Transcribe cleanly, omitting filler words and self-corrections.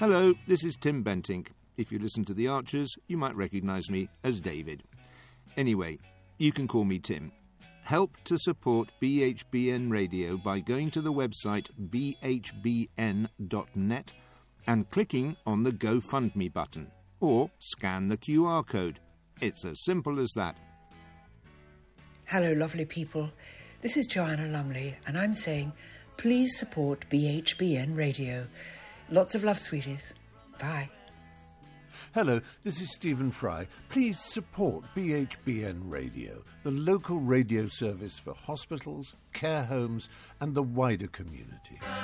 Hello, this is Tim Bentinck. If you listen to The Archers, you might recognise me as David. Anyway, you can call me Tim. Help to support BHBN Radio by going to the website bhbn.net and clicking on the GoFundMe button, or scan the QR code. It's as simple as that. Hello, lovely people. This is Joanna Lumley, and I'm saying, please support BHBN Radio. Lots of love, sweeties. Bye. Hello, this is Stephen Fry. Please support BHBN Radio, the local radio service for hospitals, care homes and the wider community.